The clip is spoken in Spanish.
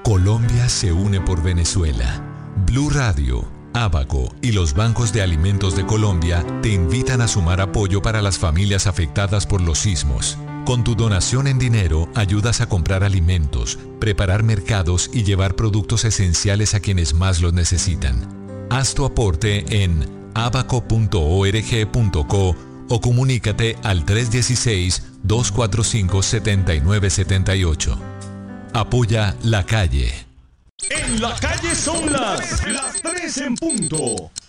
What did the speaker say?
Colombia se une por Venezuela. Blue Radio, Abaco y los bancos de alimentos de Colombia te invitan a sumar apoyo para las familias afectadas por los sismos. Con tu donación en dinero ayudas a comprar alimentos, preparar mercados y llevar productos esenciales a quienes más los necesitan. Haz tu aporte en abaco.org.co o comunícate al 316-245-7978. Apoya La Calle. En la calle son las 3 en punto.